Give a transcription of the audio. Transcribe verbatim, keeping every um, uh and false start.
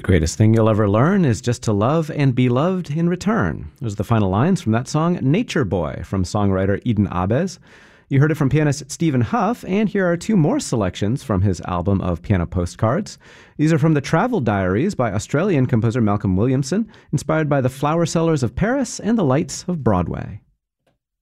greatest thing you'll ever learn is just to love and be loved in return. Those are the final lines from that song, Nature Boy, from songwriter Eden Ahbez. You heard it from pianist Stephen Huff, and here are two more selections from his album of piano postcards. These are from the Travel Diaries by Australian composer Malcolm Williamson, inspired by the flower sellers of Paris and the lights of Broadway.